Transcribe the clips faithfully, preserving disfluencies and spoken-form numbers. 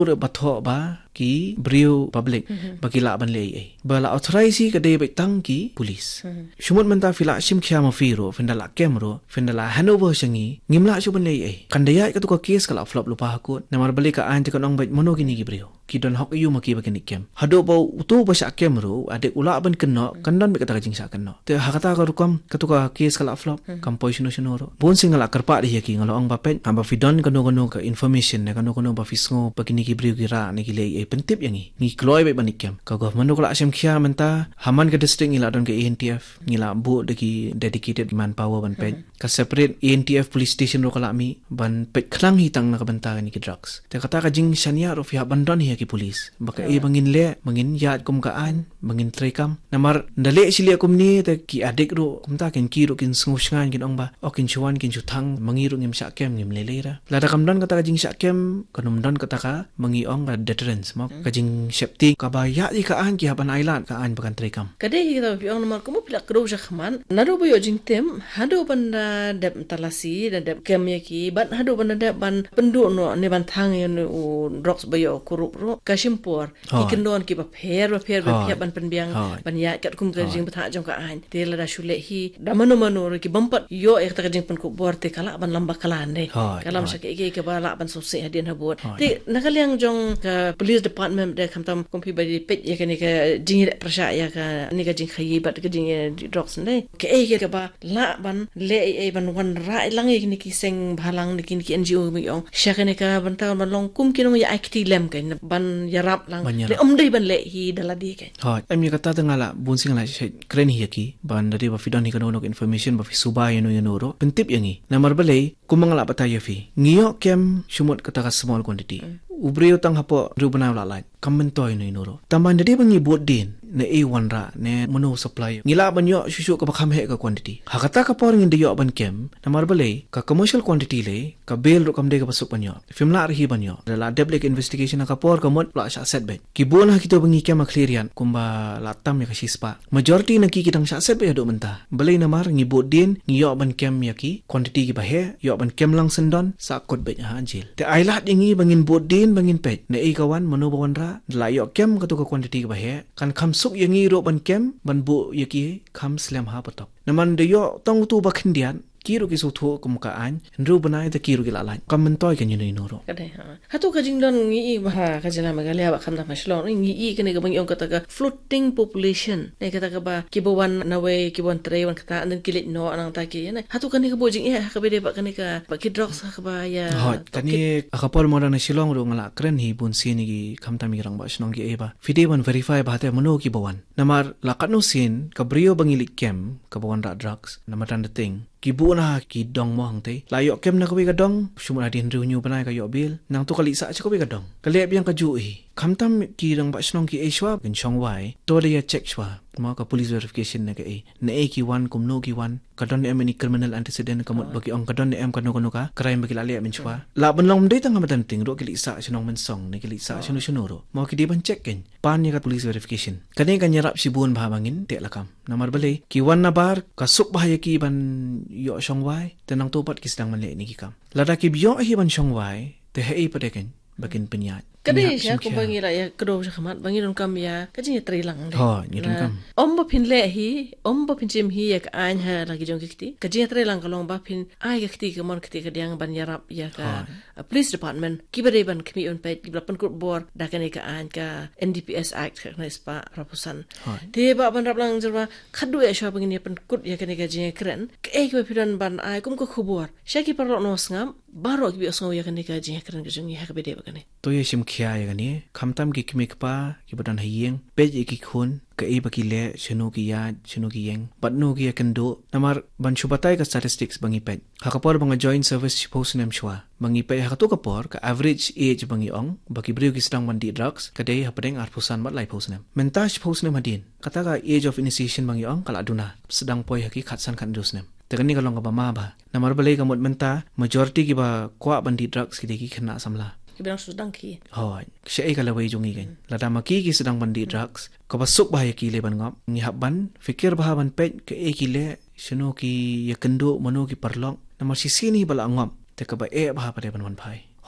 Ura bathok ba ki brio public bagi la ban le ai bala authorize ka de betang ki police shumut menta fila sim khya ma firo fendala kemro fendala hanover shangi ngimla shu ban le ai kandaya ka to ka case kala flop lupa ko namar bali ka an ka nong bet mono kini ki brio ki don hok yu ma ki ba kini kem hado ba utu ba sha kemro ade ula ban kenno kandon be ka ta jing sa kenno te hakata ka rukom ka to ka case kala flop composition sonoro bon singala karpa de ki ngalong ba pen amba fidon kano kano ka information ne kano kano ba fisngo ba kini ki brio ki ra ne ki le ai pentip yang ni ngi kloy be banikem ka government ko la asem khia menta haman ka district ngila don ke A N T F ngila bu de ki dedicated manpower ban pe ka separate A N T F police station ro kala mi ban pe khlang hi tang na ka banta ni ki drugs te kata ka jing shania ro fia bandon hi ki police baka e bangin le bangin yat kum ka an bangin trekam namar ndale silia kum ni te ki adik ro kum ta ken ki ro kin sngu shngan kin ong ba o kin chuan kin chu thang mangi ro ngim sha kem ngim le le ra la da kam don kata ka jing sha kem kanum don kata ka mangi ong ka deterrence mo kajing septi kabaya di kaan ki haban island kaan bakan trekam kade hi da piong nomor kumu pila kro jakhman nado bo yojing tem hado banda dep talasi da dep kem ki ban hado banda dep ban pendu no ne ban thang yo drugs bayo kurup ro kashimpor ki kendon ki ba pher ba pher ba pher ban penbiang ban ya kat kum kajing batha jong ka an te la da shule hi da mano mano ki bampat yo ek ta kajing pen ku bor te kala ban lamba kala ne kalam shak ke ke ba la ban so se hadin habot te nakaliang jong ka police department de kamtam kompi badi pet ya kani ka jingi prasha ya ka ni ka jing khayi bat ka jingi drugs ne ke e ke ba la ban le e ban wan ra lang e ni ki seng bhalang ni ki N G O mi ong sha kani ka ban ta ban long kum ki no ya acti lem kan ban yarap lang le om dei ban le hi dala di ke ha ami ka ta ngala bun sing la kren hi ki ban dari ba fidon hi ka no information ba fi suba yeno yeno ro pentip yangi namar bale kumangala pataya fi ngiyo kem shumot kata ka small quantity ubrio tang hapo rubana la lai kamentoy no inoro tamban dadi bangi bot din ne A one ra ne mono supply ngila banyo shushu ka bakham he ka quantity hakata ka por ngi yo ban kem namar bale ka commercial quantity le ka bail ro kam de ka pasuk banyo fimla arhi banyo la double investigation ka por ka mot la sha set bet ki bon ha kito bangi kem clearian kumba latam ya ka shispa majority na ki kitang sha set be do menta bale namar ngi bot din ngi yo ban kem ya ki quantity ki ba he yo ban kem lang sendon sa kot be ha jil te ailat ingi bangin bot din bangin pet ne e kawan mono bawan ra la yo kem ka to ka quantity ki ba he kan kham suk yangi ro ban kem ban bu yaki kham slam ha patop naman de yo tong tu ba khindian kiru ki su thu kum ka an ru banai ta kiru ki la lai kam toy kan yino inoro kade ha hatu ka jing don ngi ba ka jana magalia ba kham na mashlon ngi i kene ka bang yong kata ka floating population ne kata ka ba kibawan nawe kibon tre wan kata an kilit no anang ta ki ne hatu kan ni ka bojing e ka bede ba kan ka ba ki drugs ka ba ya ha kan ni akapol mo na shilong ro ngala kren hi bun sin gi kham ta mi rang ba shnong gi e ba fide ban verify ba ta mono ki bawan namar lakano sin ka brio bangili kem ka bawan ra drugs namar tan the thing kibu na ki dong mo hangte layo kem na ko ga dong shumuna din renew banai ka yo bil nang to kali sa cha ko ga dong kalep yang ka ju hi khamtam ki rang ba snong ki eshwa bin chong wai to de check shwa ma ka police verification na ka e na e ki one kum no ki one ka don em any criminal antecedent ka mot bagi ong ka don em ka no no ka crime bagi lale min chwa la ban long de tang madan ting ro ki sa snong man song ne ki sa shunu shunu ro ma ki di ban check ken pan ya ka police verification kane ka nyarap sibun ba bangin te lakam namar bale ki one na bar ka suk ba ya ki ban yo shong wai tenang topat ki sedang manle ni ki kam lada ki byo hi ban shong wai te hei padeken bakin penyat kade ya ko bangi la ya kdo khamat bangi don kam ya ka jing tre lang de ha ni don kam om ba phin le hi om ba phin chim hi ya ka an ha la ki jong ki ka jing tre lang ka long ba phin ai ka kti ka mon kti ka diang ban yarap ya ka police department ki bare ban kmi on pet ki ban kut bor da ka ni ka an ka N D P S act ka na spa rapusan te ba ban rap lang jerwa khadu ya sha bangi pan kut ya ka ni ka jing kren ke e ki phidan ban ai kum ko khubor sha ki parlo no sngam baro ki bi osngo ya ka ni ka jing kren ka jong ya ka bede ba ka ni to ye sim khia ya ni khamtam ki kimik pa ki badan hayeng pe ki khun ka e baki le chenu ki ya chenu ki yeng patnu ki kendo namar ban chubatai ka statistics bangi pet hakapor bang joint service supposed nem shwa bangi pe hakato kapor ka average age bangi ong baki brio ki stang mandi drugs ka dei hapadeng arpusan mat lai post nem mentas post nem hadin kata ka age of initiation bangi ong kala duna sedang poi haki khatsan kan dus nem tekani kalong ka ba ma ba namar balai ka mot menta majority ki ba kwa bandi drugs ki deki khna samla bilang sedang ki hoi syai kala wei jungi kan lada maki ki sedang bandi drugs ka basuk bahaya ki le ban ngap ngi habban fikir bahaban pet ke e ki le shino ki ya kendo mano ki parlong namar sisi ni bala ngap te ka ba e bah pada ban wan phai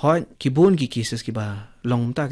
hoi ki bon ki cases ki ba long ta